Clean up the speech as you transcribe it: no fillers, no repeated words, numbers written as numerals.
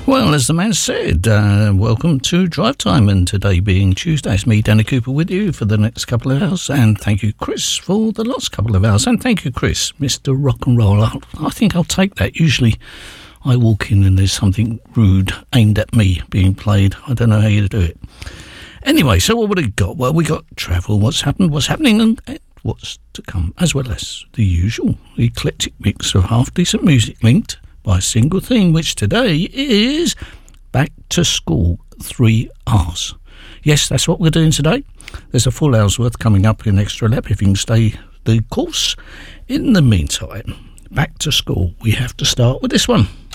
Well, as the man said, welcome to Drive Time, and today being Tuesday, it's me, Danny Cooper, with you for the next couple of hours, and thank you, Chris, for the last couple of hours, and thank you, Chris, Mr. Rock and Roll. I think I'll take that. Usually I walk in and there's something rude aimed at me being played. I don't know how you do it. Anyway, so what have we got? Well, we got travel, what's happened, what's happening, and what's to come, as well as the usual eclectic mix of half-decent music linked by a single theme, which today is Back to School 3 R's. Yes, that's what we're doing today. There's a full hour's worth coming up in Extra Lap if you can stay the course. In the meantime, Back to School, we have to start with this one.